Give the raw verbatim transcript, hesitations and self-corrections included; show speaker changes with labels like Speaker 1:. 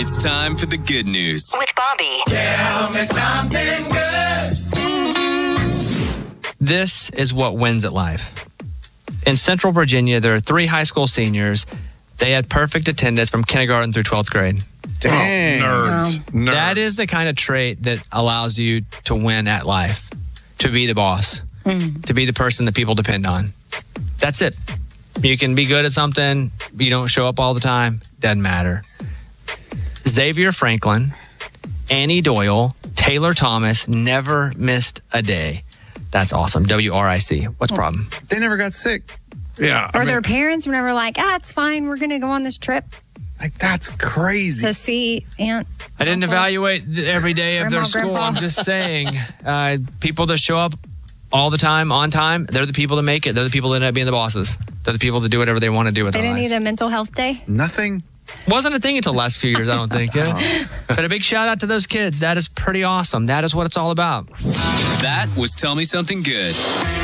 Speaker 1: It's time for the good news.
Speaker 2: With Bobby.
Speaker 3: Tell me something good.
Speaker 4: This is what wins at life. In Central Virginia, there are three high school seniors. They had perfect attendance from kindergarten through twelfth grade.
Speaker 5: Dang.
Speaker 6: Nerds. Nerds.
Speaker 4: That is the kind of trait that allows you to win at life, to be the boss, mm. to be the person that people depend on. That's it. You can be good at something, you don't show up all the time, doesn't matter. Xavier Franklin, Annie Doyle, Taylor Thomas never missed a day. That's awesome. W R I C. What's the problem?
Speaker 5: They never got sick.
Speaker 6: Yeah.
Speaker 7: Or
Speaker 6: I mean,
Speaker 7: their parents were never like, ah, it's fine. We're going to go on this trip
Speaker 5: Like, that's crazy.
Speaker 7: to see Aunt.
Speaker 4: I didn't
Speaker 7: Uncle.
Speaker 4: evaluate the- every day of their
Speaker 7: Grandma,
Speaker 4: school.
Speaker 7: Grandpa.
Speaker 4: I'm just saying, uh, people that show up all the time, on time, they're the people that make it. They're the people that end up being the bosses. They're the people that do whatever they want to do with
Speaker 7: They
Speaker 4: their
Speaker 7: didn't
Speaker 4: life.
Speaker 7: need a mental health day.
Speaker 5: Nothing.
Speaker 4: Wasn't a thing until the last few years, I don't think. Yeah. But a big shout out to those kids. That is pretty awesome. That is what it's all about.
Speaker 1: That was Tell Me Something Good.